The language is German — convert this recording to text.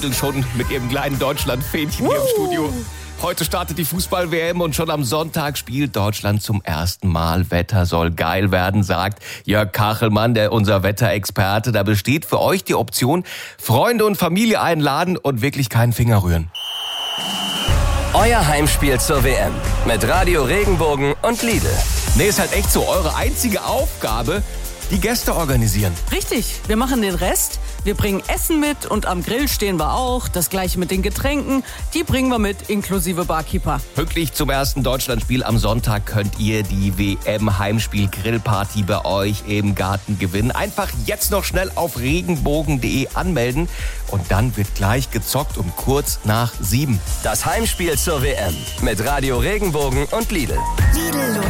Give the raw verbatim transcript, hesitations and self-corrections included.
schon mit ihrem kleinen Deutschland-Fähnchen hier im Studio. Heute startet die Fußball-W M und schon am Sonntag spielt Deutschland zum ersten Mal. Wetter soll geil werden, sagt Jörg Kachelmann, der unser Wetterexperte. Da besteht für euch die Option, Freunde und Familie einladen und wirklich keinen Finger rühren. Euer Heimspiel zur W M mit Radio Regenbogen und Lidl. Nee, ist halt echt so, eure einzige Aufgabe, die Gäste organisieren. Richtig, wir machen den Rest. Wir bringen Essen mit und am Grill stehen wir auch. Das gleiche mit den Getränken, die bringen wir mit, inklusive Barkeeper. Pünktlich zum ersten Deutschlandspiel am Sonntag könnt ihr die W M-Heimspiel-Grillparty bei euch im Garten gewinnen. Einfach jetzt noch schnell auf regenbogen punkt de anmelden und dann wird gleich gezockt um kurz nach sieben. Das Heimspiel zur W M mit Radio Regenbogen und Lidl. Lidl